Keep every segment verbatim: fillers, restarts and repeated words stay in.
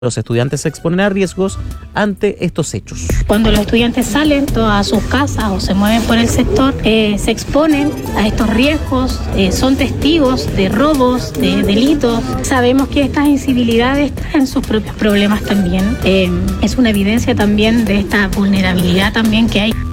Los estudiantes se exponen a riesgos ante estos hechos. Cuando los estudiantes salen a sus casas o se mueven por el sector, eh, se exponen a estos riesgos, eh, son testigos de robos, de delitos. Sabemos que estas incivilidades traen sus propios problemas también. Eh, es una evidencia también de esta vulnerabilidad también que hay.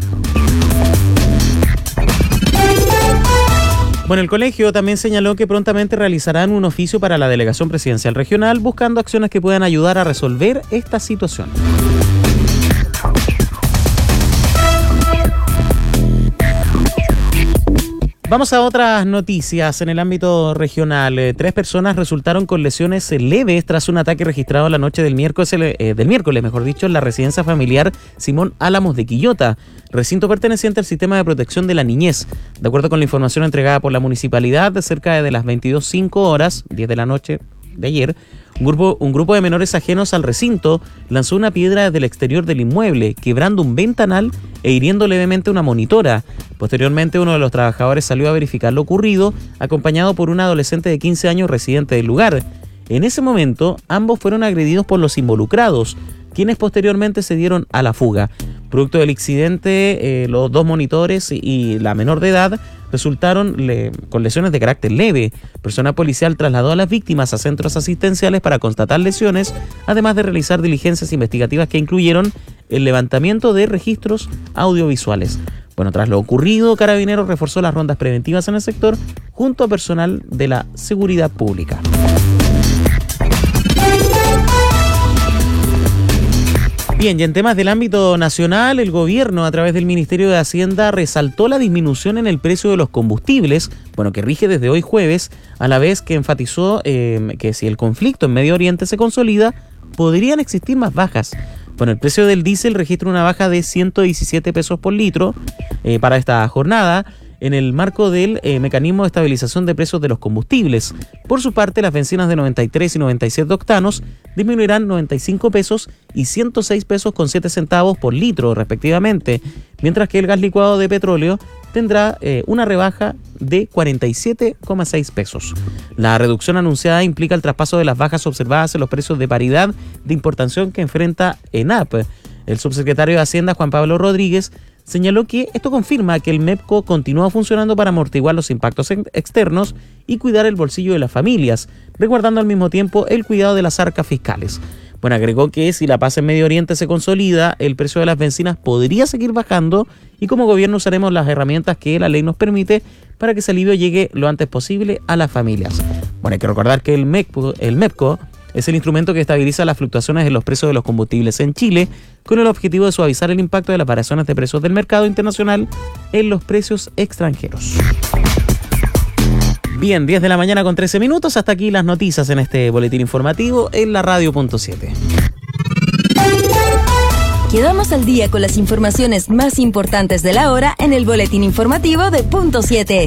Bueno, el colegio también señaló que prontamente realizarán un oficio para la Delegación Presidencial Regional buscando acciones que puedan ayudar a resolver esta situación. Vamos a otras noticias en el ámbito regional. Eh, tres personas resultaron con lesiones leves tras un ataque registrado la noche del miércoles, eh, del miércoles, mejor dicho, en la residencia familiar Simón Álamos de Quillota, recinto perteneciente al sistema de protección de la niñez. De acuerdo con la información entregada por la municipalidad, de cerca de las veintidós cinco horas, diez de la noche de ayer, un grupo, un grupo de menores ajenos al recinto lanzó una piedra desde el exterior del inmueble, quebrando un ventanal e hiriendo levemente una monitora. Posteriormente, uno de los trabajadores salió a verificar lo ocurrido, acompañado por un adolescente de quince años residente del lugar. En ese momento, ambos fueron agredidos por los involucrados, quienes posteriormente se dieron a la fuga. Producto del accidente, eh, los dos monitores y la menor de edad resultaron le, con lesiones de carácter leve. Personal policial trasladó a las víctimas a centros asistenciales para constatar lesiones, además de realizar diligencias investigativas que incluyeron el levantamiento de registros audiovisuales. Bueno, tras lo ocurrido, Carabineros reforzó las rondas preventivas en el sector junto a personal de la seguridad pública. Bien, y en temas del ámbito nacional, el gobierno a través del Ministerio de Hacienda resaltó la disminución en el precio de los combustibles, bueno, que rige desde hoy jueves, a la vez que enfatizó eh, que si el conflicto en Medio Oriente se consolida, podrían existir más bajas. Bueno, el precio del diésel registra una baja de ciento diecisiete pesos por litro eh, para esta jornada, en el marco del eh, mecanismo de estabilización de precios de los combustibles. Por su parte, las bencinas de noventa y tres y noventa y siete octanos disminuirán noventa y cinco pesos y ciento seis pesos con siete centavos por litro, respectivamente, mientras que el gas licuado de petróleo tendrá eh, una rebaja de cuarenta y siete coma seis pesos. La reducción anunciada implica el traspaso de las bajas observadas en los precios de paridad de importación que enfrenta ENAP. El subsecretario de Hacienda, Juan Pablo Rodríguez, señaló que esto confirma que el MEPCO continúa funcionando para amortiguar los impactos externos y cuidar el bolsillo de las familias, resguardando al mismo tiempo el cuidado de las arcas fiscales. Bueno, agregó que si la paz en Medio Oriente se consolida, el precio de las bencinas podría seguir bajando y como gobierno usaremos las herramientas que la ley nos permite para que ese alivio llegue lo antes posible a las familias. Bueno, hay que recordar que el MEPCO, el MEPCO es el instrumento que estabiliza las fluctuaciones en los precios de los combustibles en Chile, con el objetivo de suavizar el impacto de las variaciones de precios del mercado internacional en los precios extranjeros. Bien, diez de la mañana con trece minutos, hasta aquí las noticias en este boletín informativo en la radio punto siete. Quedamos al día con las informaciones más importantes de la hora en el boletín informativo de punto siete.